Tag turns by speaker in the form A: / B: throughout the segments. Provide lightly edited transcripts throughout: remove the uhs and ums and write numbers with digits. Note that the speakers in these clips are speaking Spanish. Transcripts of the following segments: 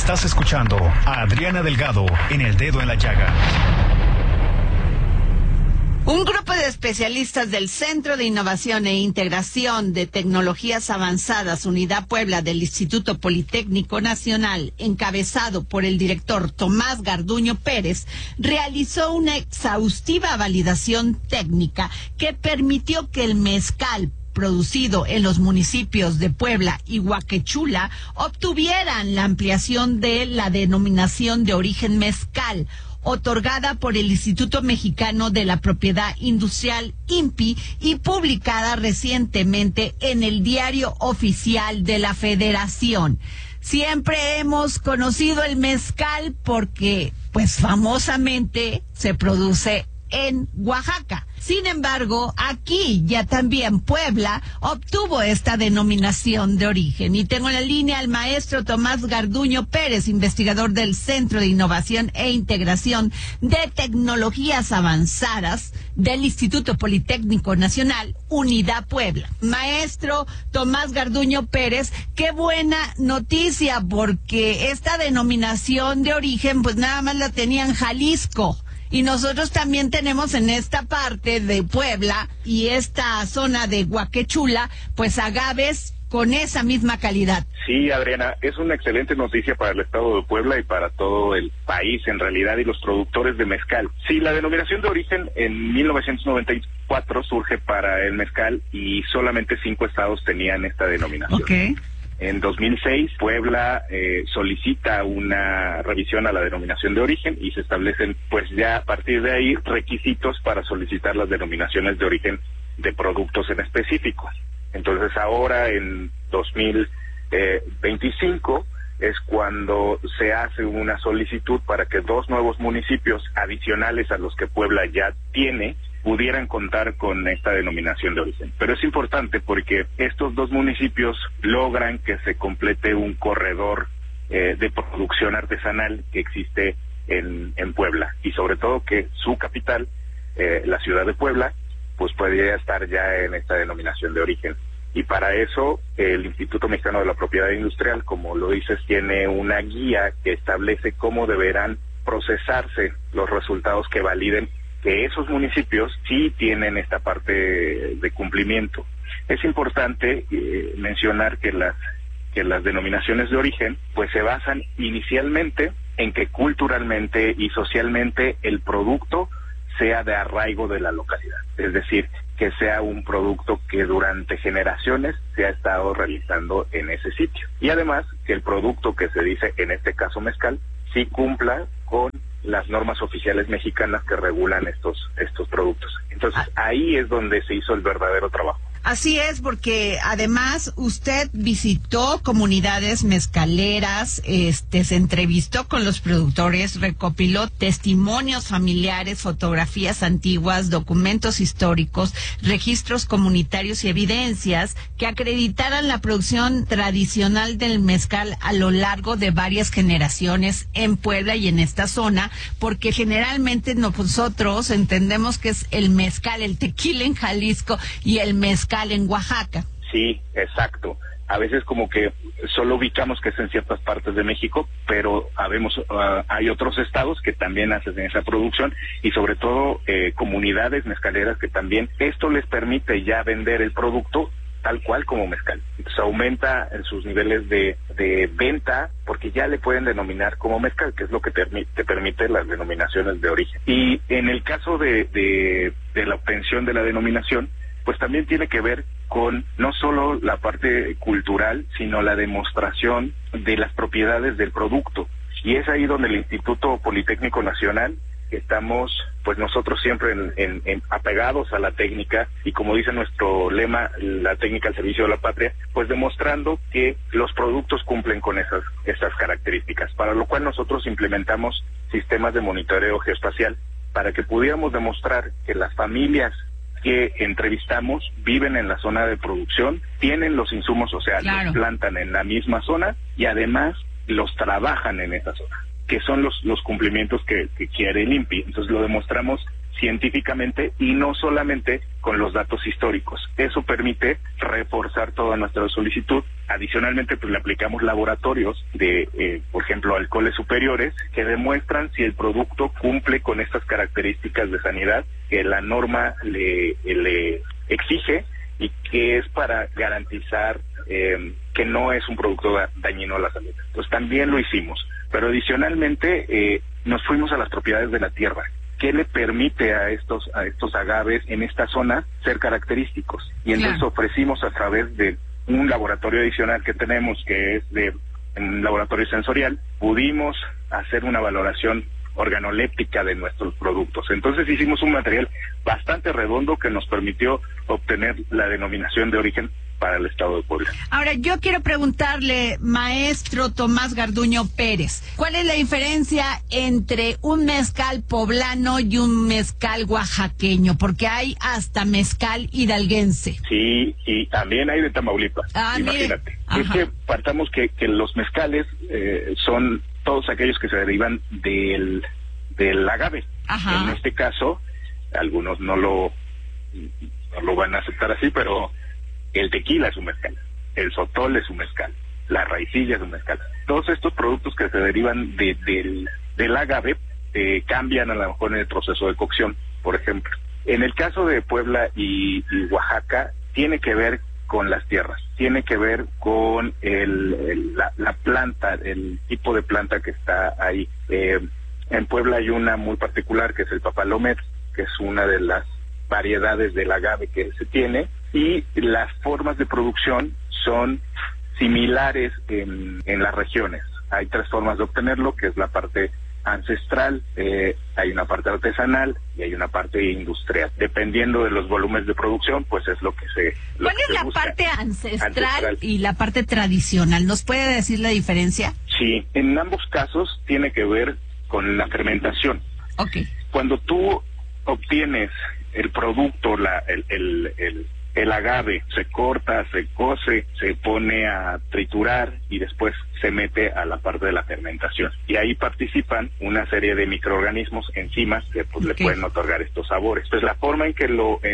A: Estás escuchando a Adriana Delgado en El Dedo en la Llaga.
B: Un grupo de especialistas del Centro de Innovación e Integración de Tecnologías Avanzadas Unidad Puebla del Instituto Politécnico Nacional, encabezado por el director Tomás Garduño Pérez, realizó una exhaustiva validación técnica que permitió que el mezcal producido en los municipios de Puebla y Huaquechula obtuvieran la ampliación de la denominación de origen mezcal, otorgada por el Instituto Mexicano de la Propiedad Industrial, INPI, y publicada recientemente en el Diario Oficial de la Federación. Siempre hemos conocido el mezcal porque, pues, famosamente se produce en Oaxaca. Sin embargo, aquí ya también Puebla obtuvo esta denominación de origen. Y tengo en la línea al maestro Tomás Garduño Pérez, investigador del Centro de Innovación e Integración de Tecnologías Avanzadas del Instituto Politécnico Nacional, Unidad Puebla. Maestro Tomás Garduño Pérez, qué buena noticia, porque esta denominación de origen pues nada más la tenía en Jalisco. Y nosotros también tenemos en esta parte de Puebla y esta zona de Huaquechula, pues agaves con esa misma calidad.
C: Sí, Adriana, es una excelente noticia para el estado de Puebla y para todo el país en realidad y los productores de mezcal. Sí, la denominación de origen en 1994 surge para el mezcal y solamente 5 estados tenían esta denominación.
B: Okay.
C: En 2006, Puebla solicita una revisión a la denominación de origen y se establecen, pues ya a partir de ahí, requisitos para solicitar las denominaciones de origen de productos en específico. Entonces ahora, en 2025, es cuando se hace una solicitud para que 2 nuevos municipios adicionales a los que Puebla ya tiene pudieran contar con esta denominación de origen. Pero es importante porque estos 2 municipios logran que se complete un corredor de producción artesanal que existe en Puebla, y sobre todo que su capital, la ciudad de Puebla, pues podría estar ya en esta denominación de origen. Y para eso el Instituto Mexicano de la Propiedad Industrial, como lo dices, tiene una guía que establece cómo deberán procesarse los resultados que validen que esos municipios sí tienen esta parte de cumplimiento. Es importante mencionar que las denominaciones de origen pues se basan inicialmente en que culturalmente y socialmente el producto sea de arraigo de la localidad, es decir, que sea un producto que durante generaciones se ha estado realizando en ese sitio. Y además que el producto que se dice, en este caso mezcal, sí cumpla con las normas oficiales mexicanas que regulan estos productos. Entonces, ahí es donde se hizo el verdadero trabajo.
B: Así es, porque además usted visitó comunidades mezcaleras, se entrevistó con los productores, recopiló testimonios familiares, fotografías antiguas, documentos históricos, registros comunitarios y evidencias que acreditaran la producción tradicional del mezcal a lo largo de varias generaciones en Puebla y en esta zona, porque generalmente nosotros entendemos que es el mezcal, el tequila en Jalisco y el mezcal en Oaxaca.
C: Sí, exacto. A veces como que solo ubicamos que es en ciertas partes de México, pero hay otros estados que también hacen esa producción y sobre todo comunidades mezcaleras que también esto les permite ya vender el producto tal cual como mezcal. Entonces aumenta en sus niveles de venta porque ya le pueden denominar como mezcal, que es lo que te permite las denominaciones de origen. Y en el caso de la obtención de la denominación, pues también tiene que ver con no solo la parte cultural, sino la demostración de las propiedades del producto. Y es ahí donde el Instituto Politécnico Nacional estamos, pues nosotros siempre en apegados a la técnica, y como dice nuestro lema, la técnica al servicio de la patria, pues demostrando que los productos cumplen con esas características, para lo cual nosotros implementamos sistemas de monitoreo geoespacial para que pudiéramos demostrar que las familias que entrevistamos viven en la zona de producción, tienen los insumos, o sea,
B: claro,
C: los plantan en la misma zona y además los trabajan en esa zona, que son los cumplimientos que quiere el INPI. Entonces lo demostramos científicamente y no solamente con los datos históricos. Eso permite reforzar toda nuestra solicitud. Adicionalmente, pues le aplicamos laboratorios de, por ejemplo, alcoholes superiores que demuestran si el producto cumple con estas características de sanidad que la norma le exige y que es para garantizar que no es un producto dañino a la salud. Pues también lo hicimos, pero adicionalmente nos fuimos a las propiedades de la tierra. ¿Qué le permite a estos agaves en esta zona ser característicos? Y entonces ofrecimos a través de un laboratorio adicional que tenemos, que es de un laboratorio sensorial, pudimos hacer una valoración organoléptica de nuestros productos. Entonces hicimos un material bastante redondo que nos permitió obtener la denominación de origen para el estado de Puebla.
B: Ahora, yo quiero preguntarle, maestro Tomás Garduño Pérez, ¿cuál es la diferencia entre un mezcal poblano y un mezcal oaxaqueño? Porque hay hasta mezcal hidalguense.
C: Sí, y también hay de Tamaulipas, imagínate. Es que partamos que los mezcales son todos aquellos que se derivan del agave. Ajá. En este caso, algunos no lo van a aceptar así, pero el tequila es un mezcal, el sotol es un mezcal, la raicilla es un mezcal. Todos estos productos que se derivan del agave cambian a lo mejor en el proceso de cocción, por ejemplo. En el caso de Puebla y Oaxaca, tiene que ver con las tierras, tiene que ver con la planta, el tipo de planta que está ahí. En Puebla hay una muy particular que es el papalomet, que es una de las variedades del agave que se tiene, y las formas de producción son similares en las regiones. Hay 3 formas de obtenerlo, que es la parte ancestral, hay una parte artesanal y hay una parte industrial. Dependiendo de los volúmenes de producción, pues es lo que se
B: ¿Cuál es la parte ancestral y la parte tradicional? ¿Nos puede decir la diferencia?
C: Sí, en ambos casos tiene que ver con la fermentación.
B: Okay.
C: Cuando tú obtienes el producto, el agave, se corta, se cose, se pone a triturar y después se mete a la parte de la fermentación. Y ahí participan una serie de microorganismos, enzimas, que pues le pueden otorgar estos sabores. Entonces la forma en que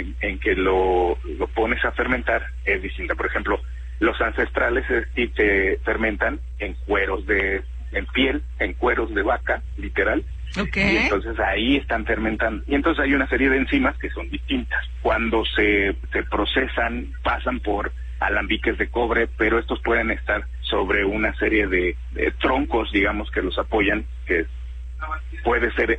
C: lo pones a fermentar es distinta. Por ejemplo, los ancestrales se fermentan en piel, en cueros de vaca, literal. Okay. Y entonces ahí están fermentando. Y entonces hay una serie de enzimas que son distintas. Cuando se procesan, pasan por alambiques de cobre, pero estos pueden estar sobre una serie de troncos, digamos, que los apoyan, que puede ser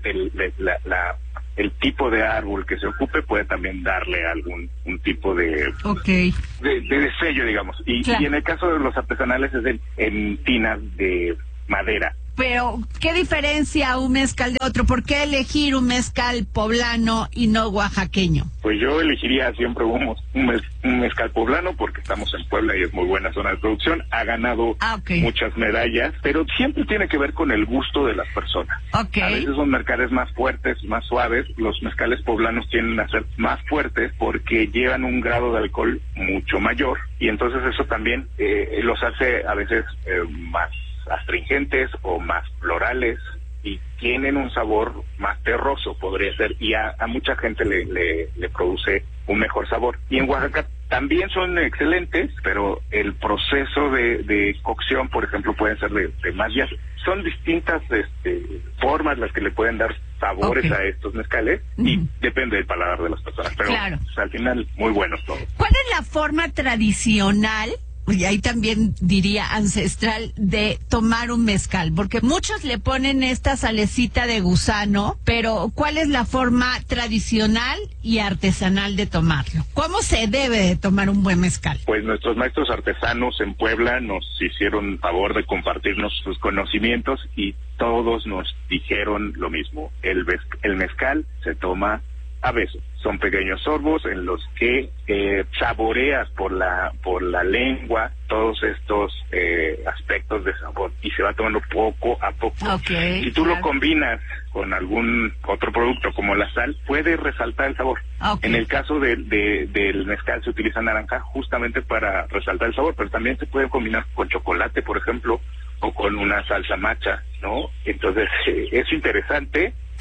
C: el tipo de árbol que se ocupe, puede también darle un tipo de sello, digamos. Y en el caso de los artesanales es en tinas de madera.
B: Pero, ¿qué diferencia un mezcal de otro? ¿Por qué elegir un mezcal poblano y no oaxaqueño?
C: Pues yo elegiría siempre un mezcal poblano porque estamos en Puebla y es muy buena zona de producción. Ha ganado muchas medallas, pero siempre tiene que ver con el gusto de las personas. A veces son mezcales más fuertes, más suaves. Los mezcales poblanos tienden a ser más fuertes porque llevan un grado de alcohol mucho mayor y entonces eso también los hace a veces más astringentes o más florales y tienen un sabor más terroso, podría ser, y a mucha gente le produce un mejor sabor. Y en Oaxaca también son excelentes, pero el proceso de cocción, por ejemplo, pueden ser de más días. Son distintas formas las que le pueden dar sabores a estos mezcales y depende del paladar de las personas, pero pues, al final muy buenos todos.
B: ¿Cuál es la forma tradicional? Y ahí también diría ancestral de tomar un mezcal, porque muchos le ponen esta salecita de gusano, pero ¿cuál es la forma tradicional y artesanal de tomarlo? ¿Cómo se debe de tomar un buen mezcal?
C: Pues nuestros maestros artesanos en Puebla nos hicieron favor de compartirnos sus conocimientos y todos nos dijeron lo mismo. El mezcal se toma a besos. Son pequeños sorbos en los que saboreas por la lengua todos estos aspectos de sabor y se va tomando poco a poco. Si tú lo combinas con algún otro producto como la sal, puede resaltar el sabor. En el caso del mezcal se utiliza naranja justamente para resaltar el sabor, pero también se puede combinar con chocolate, por ejemplo, o con una salsa macha, ¿no? Entonces es interesante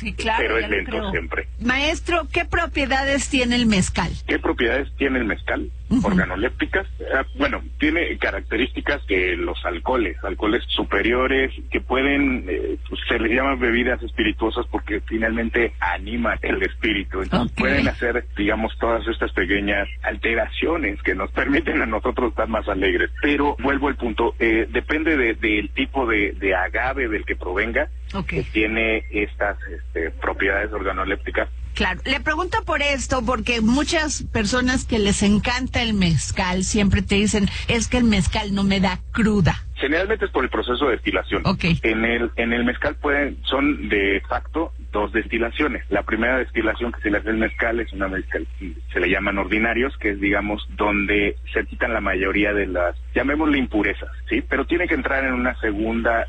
B: Sí, claro,
C: pero es lento siempre.
B: Maestro, ¿qué propiedades tiene el mezcal?
C: ¿Qué propiedades tiene el mezcal? Organolépticas. Bueno, tiene características que los alcoholes superiores, que pueden, se les llama bebidas espirituosas porque finalmente animan el espíritu. Entonces pueden hacer, digamos, todas estas pequeñas alteraciones que nos permiten a nosotros estar más alegres. Pero vuelvo al punto, depende del tipo de agave del que provenga, que tiene estas propiedades organolépticas.
B: Claro, le pregunto por esto porque muchas personas que les encanta el mezcal siempre te dicen, es que el mezcal no me da cruda.
C: Generalmente es por el proceso de destilación. En el mezcal son de facto 2 destilaciones. La primera destilación que se le hace al mezcal es una mezcal, se le llaman ordinarios, que es, digamos, donde se quitan la mayoría de las, llamémosle, impurezas, ¿sí? Pero tiene que entrar en una segunda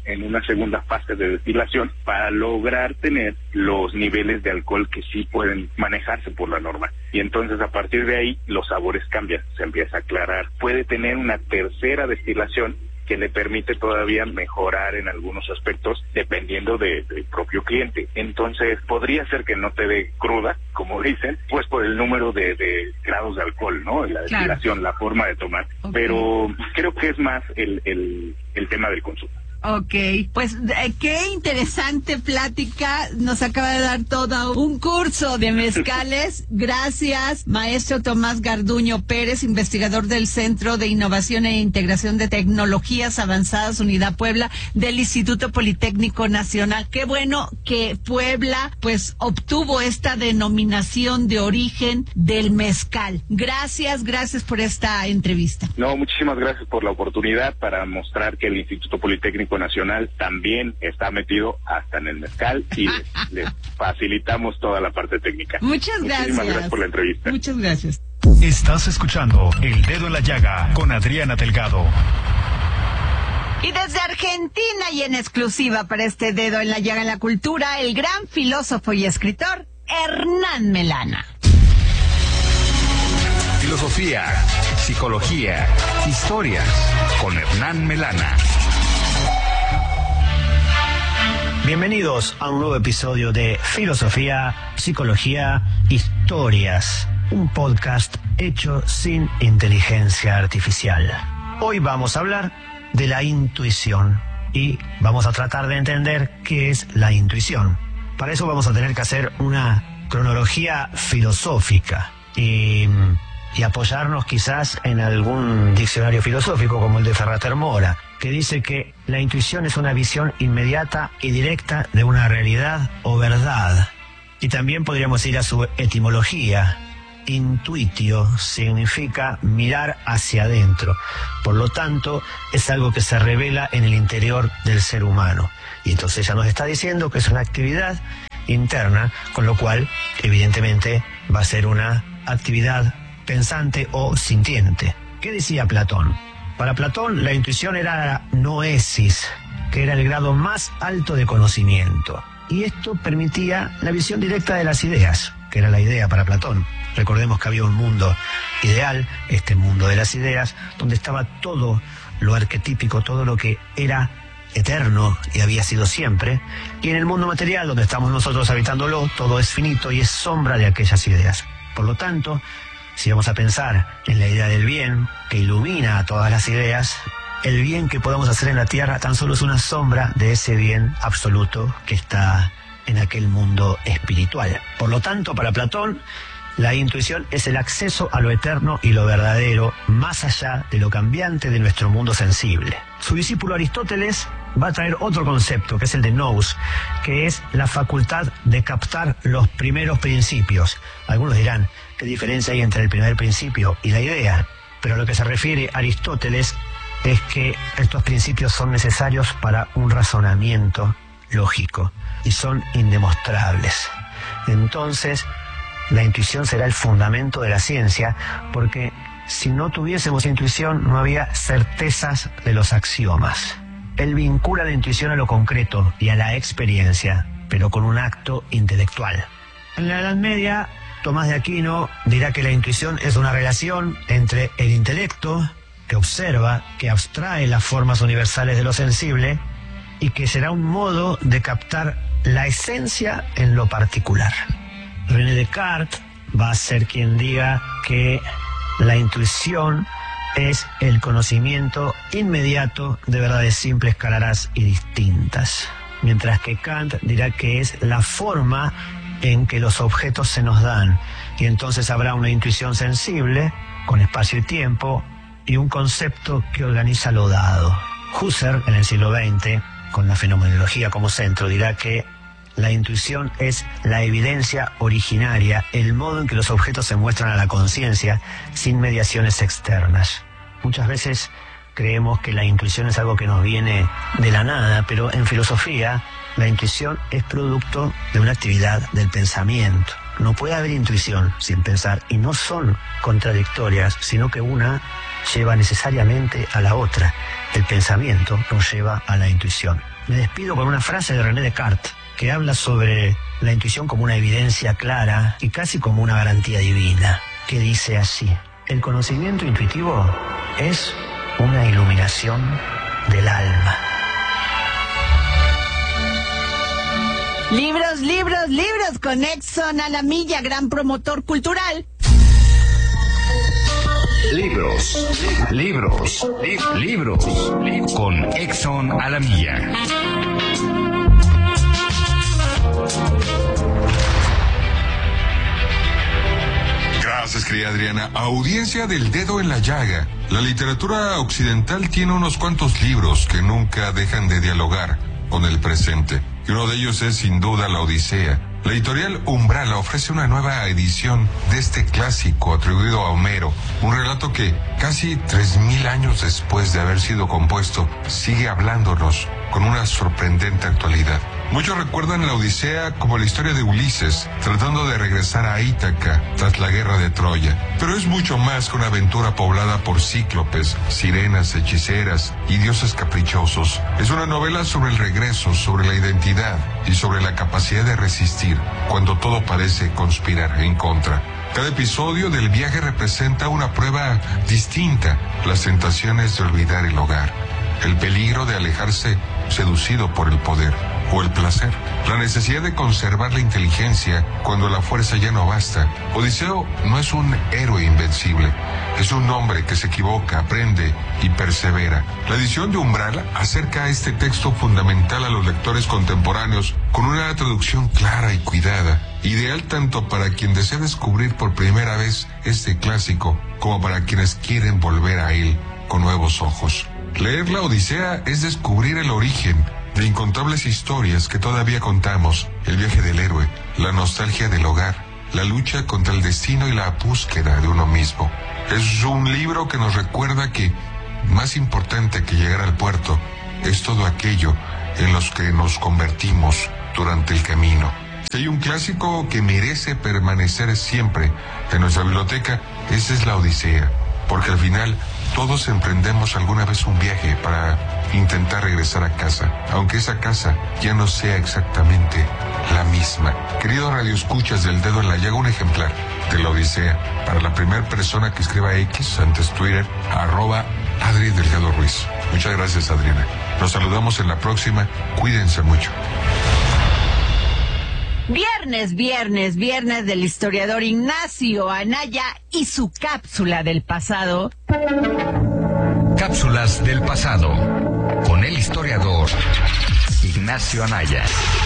C: fase de destilación para lograr tener los niveles de alcohol que sí pueden manejarse por la norma. Y entonces a partir de ahí los sabores cambian, se empieza a aclarar. Puede tener una tercera destilación que le permite todavía mejorar en algunos aspectos dependiendo del propio cliente. Entonces podría ser que no te dé cruda, como dicen, pues por el número de grados de alcohol, ¿no? La destilación, la forma de tomar. Pero creo que es más el tema del consumo.
B: Pues qué interesante plática, nos acaba de dar todo un curso de mezcales. Gracias, maestro Tomás Garduño Pérez, investigador del Centro de Innovación e Integración de Tecnologías Avanzadas Unidad Puebla del Instituto Politécnico Nacional. Qué bueno que Puebla pues obtuvo esta denominación de origen del mezcal. Gracias por esta entrevista.
C: No, muchísimas gracias por la oportunidad para mostrar que el Instituto Politécnico Nacional también está metido hasta en el mezcal y les facilitamos toda la parte técnica.
B: Muchas gracias.
C: Muchísimas gracias por la entrevista.
B: Muchas gracias.
A: Estás escuchando El Dedo en la Llaga con Adriana Delgado.
B: Y desde Argentina y en exclusiva para este Dedo en la Llaga en la Cultura, el gran filósofo y escritor Hernán Melana.
D: Filosofía, psicología, historias con Hernán Melana.
E: Bienvenidos a un nuevo episodio de Filosofía, Psicología, Historias, un podcast hecho sin inteligencia artificial. Hoy vamos a hablar de la intuición y vamos a tratar de entender qué es la intuición. Para eso vamos a tener que hacer una cronología filosófica y apoyarnos quizás en algún diccionario filosófico como el de Ferrater Mora, que dice que la intuición es una visión inmediata y directa de una realidad o verdad. Y también podríamos ir a su etimología. Intuitio significa mirar hacia adentro. Por lo tanto, es algo que se revela en el interior del ser humano. Y entonces ya nos está diciendo que es una actividad interna, con lo cual, evidentemente, va a ser una actividad pensante o sintiente. ¿Qué decía Platón? Para Platón, la intuición era la noesis, que era el grado más alto de conocimiento. Y esto permitía la visión directa de las ideas, que era la idea para Platón. Recordemos que había un mundo ideal, este mundo de las ideas, donde estaba todo lo arquetípico, todo lo que era eterno y había sido siempre. Y en el mundo material, donde estamos nosotros habitándolo, todo es finito y es sombra de aquellas ideas. Por lo tanto, si vamos a pensar en la idea del bien, que ilumina a todas las ideas, el bien que podamos hacer en la tierra tan solo es una sombra de ese bien absoluto que está en aquel mundo espiritual. Por lo tanto, para Platón, la intuición es el acceso a lo eterno y lo verdadero, más allá de lo cambiante de nuestro mundo sensible. Su discípulo Aristóteles va a traer otro concepto, que es el de nous, que es la facultad de captar los primeros principios. Algunos dirán, ¿qué diferencia hay entre el primer principio y la idea? Pero a lo que se refiere Aristóteles es que estos principios son necesarios para un razonamiento lógico y son indemostrables. Entonces, la intuición será el fundamento de la ciencia, porque si no tuviésemos intuición no había certezas de los axiomas. Él vincula la intuición a lo concreto y a la experiencia, pero con un acto intelectual. En la Edad Media, Tomás de Aquino dirá que la intuición es una relación entre el intelecto, que observa, que abstrae las formas universales de lo sensible, y que será un modo de captar la esencia en lo particular. René Descartes va a ser quien diga que la intuición es el conocimiento inmediato de verdades simples, claras y distintas. Mientras que Kant dirá que es la forma en que los objetos se nos dan. Y entonces habrá una intuición sensible, con espacio y tiempo, y un concepto que organiza lo dado. Husserl, en el siglo XX, con la fenomenología como centro, dirá que la intuición es la evidencia originaria, el modo en que los objetos se muestran a la conciencia sin mediaciones externas. Muchas veces creemos que la intuición es algo que nos viene de la nada, pero en filosofía la intuición es producto de una actividad del pensamiento. No puede haber intuición sin pensar, y no son contradictorias, sino que una lleva necesariamente a la otra. El pensamiento nos lleva a la intuición. Me despido con una frase de René Descartes, que habla sobre la intuición como una evidencia clara y casi como una garantía divina, que dice así: el conocimiento intuitivo es una iluminación del alma.
B: Libros, libros, libros con Exxon a la milla, gran promotor cultural.
D: Libros con Exxon a la milla.
F: Gracias, querida Adriana. Audiencia del Dedo en la Llaga. La literatura occidental tiene unos cuantos libros que nunca dejan de dialogar con el presente. Y uno de ellos es sin duda La Odisea. La editorial Umbrala ofrece una nueva edición de este clásico atribuido a Homero, un relato que casi 3000 años después de haber sido compuesto sigue hablándonos con una sorprendente actualidad. Muchos recuerdan la Odisea como la historia de Ulises tratando de regresar a Ítaca tras la guerra de Troya, pero es mucho más que una aventura poblada por cíclopes, sirenas, hechiceras y dioses caprichosos. Es una novela sobre el regreso, sobre la identidad y sobre la capacidad de resistir cuando todo parece conspirar en contra. Cada episodio del viaje representa una prueba distinta: las tentaciones de olvidar el hogar, el peligro de alejarse seducido por el poder o el placer, la necesidad de conservar la inteligencia cuando la fuerza ya no basta. Odiseo no es un héroe invencible, es un hombre que se equivoca, aprende y persevera. La edición de Umbrala acerca este texto fundamental a los lectores contemporáneos con una traducción clara y cuidada, ideal tanto para quien desea descubrir por primera vez este clásico como para quienes quieren volver a él con nuevos ojos. Leer la Odisea es descubrir el origen de incontables historias que todavía contamos: el viaje del héroe, la nostalgia del hogar, la lucha contra el destino y la búsqueda de uno mismo. Es un libro que nos recuerda que más importante que llegar al puerto es todo aquello en los que nos convertimos durante el camino. Si hay un clásico que merece permanecer siempre en nuestra biblioteca, esa es la Odisea, porque al final todos emprendemos alguna vez un viaje para intentar regresar a casa, aunque esa casa ya no sea exactamente la misma. Querido radioescuchas del Dedo en la Llaga, un ejemplar de la Odisea para la primera persona que escriba X, antes Twitter, @Adri Delgado Ruiz. Muchas gracias, Adriana. Nos saludamos en la próxima. Cuídense mucho.
B: Viernes del historiador Ignacio Anaya y su cápsula del pasado.
D: Cápsulas del pasado con el historiador Ignacio Anaya.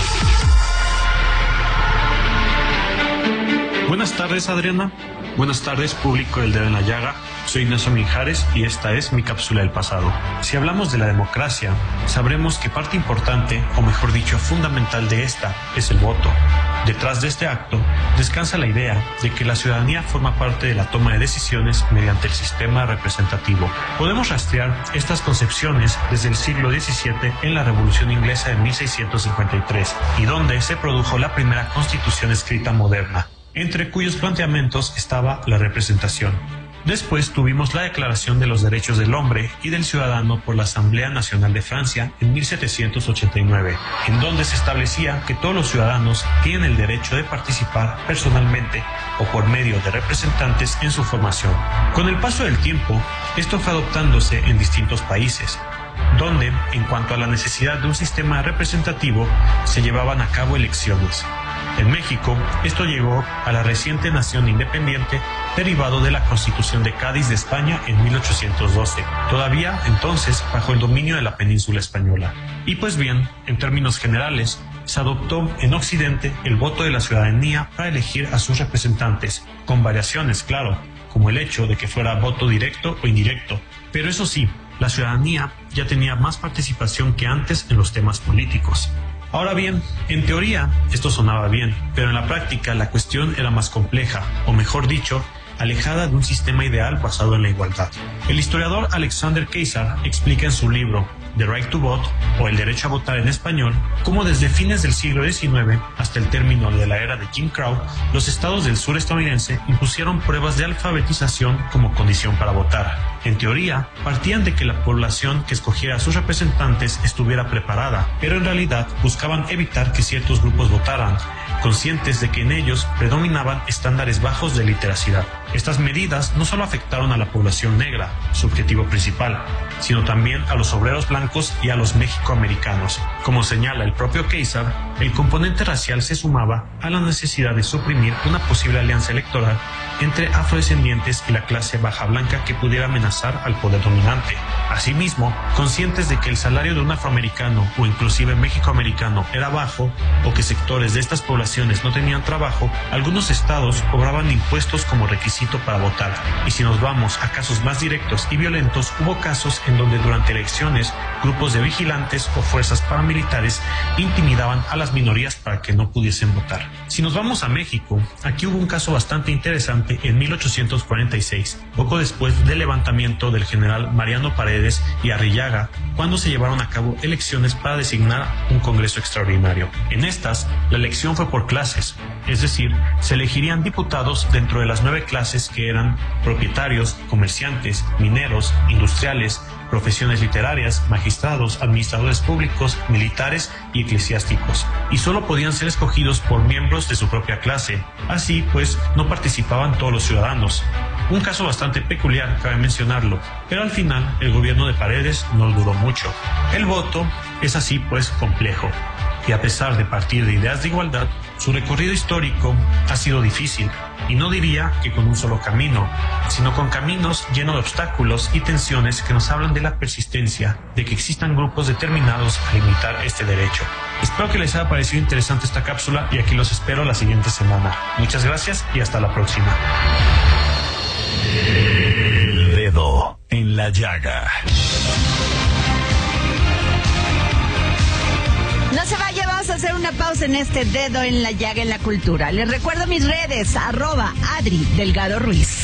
G: Buenas tardes, Adriana. Buenas tardes, público del Dedo en la Llaga. Soy Ignacio Mijares y esta es mi cápsula del pasado. Si hablamos de la democracia, sabremos que parte importante, o mejor dicho, fundamental de esta, es el voto. Detrás de este acto descansa la idea de que la ciudadanía forma parte de la toma de decisiones mediante el sistema representativo. Podemos rastrear estas concepciones desde el siglo XVII en la Revolución Inglesa de 1653, y donde se produjo la primera constitución escrita moderna, entre cuyos planteamientos estaba la representación. Después tuvimos la Declaración de los Derechos del Hombre y del Ciudadano por la Asamblea Nacional de Francia en 1789, en donde se establecía que todos los ciudadanos tienen el derecho de participar personalmente o por medio de representantes en su formación. Con el paso del tiempo, esto fue adoptándose en distintos países. donde, en cuanto a la necesidad de un sistema representativo, se llevaban a cabo elecciones. En México, esto llegó a la reciente nación independiente derivado de la Constitución de Cádiz de España en 1812, todavía entonces bajo el dominio de la península española. Y pues bien, en términos generales, se adoptó en Occidente el voto de la ciudadanía para elegir a sus representantes, con variaciones, claro, como el hecho de que fuera voto directo o indirecto. Pero eso sí, la ciudadanía ya tenía más participación que antes en los temas políticos. Ahora bien, en teoría esto sonaba bien, pero en la práctica la cuestión era más compleja, o mejor dicho, alejada de un sistema ideal basado en la igualdad. El historiador Alexander Keysar explica en su libro The Right to Vote, o El Derecho a Votar en español, cómo desde fines del siglo XIX hasta el término de la era de Jim Crow, los estados del sur estadounidense impusieron pruebas de alfabetización como condición para votar. En teoría, partían de que la población que escogiera a sus representantes estuviera preparada, pero en realidad buscaban evitar que ciertos grupos votaran, conscientes de que en ellos predominaban estándares bajos de literacidad. Estas medidas no solo afectaron a la población negra, su objetivo principal, sino también a los obreros blancos y a los mexicoamericanos. Como señala el propio Keysar, el componente racial se sumaba a la necesidad de suprimir una posible alianza electoral entre afrodescendientes y la clase baja blanca que pudiera amenazar al poder dominante. Asimismo, conscientes de que el salario de un afroamericano o inclusive mexicoamericano era bajo o que sectores de estas poblaciones no tenían trabajo, algunos estados cobraban impuestos como requisito para votar. Y si nos vamos a casos más directos y violentos, hubo casos en donde durante elecciones grupos de vigilantes o fuerzas paramilitares intimidaban a las minorías para que no pudiesen votar. Si nos vamos a México, aquí hubo un caso bastante interesante en 1846, poco después del levantamiento del general Mariano Paredes y Arrillaga, cuando se llevaron a cabo elecciones para designar un Congreso extraordinario. En estas, la elección fue por clases, es decir, se elegirían diputados dentro de las 9 clases que eran propietarios, comerciantes, mineros, industriales, profesiones literarias, magistrados, administradores públicos, militares y eclesiásticos, y solo podían ser escogidos por miembros de su propia clase. Así pues, no participaban todos los ciudadanos. Un caso bastante peculiar, cabe mencionarlo, pero al final el gobierno de Paredes no duró mucho. El voto es así pues complejo, y a pesar de partir de ideas de igualdad, su recorrido histórico ha sido difícil, y no diría que con un solo camino, sino con caminos llenos de obstáculos y tensiones que nos hablan de la persistencia de que existan grupos determinados a limitar este derecho. Espero que les haya parecido interesante esta cápsula y aquí los espero la siguiente semana. Muchas gracias y hasta la próxima.
A: El dedo en la llaga.
B: No se vaya, vamos a hacer una pausa en este dedo en la llaga en la cultura. Les recuerdo mis redes, @Adri Delgado Ruiz.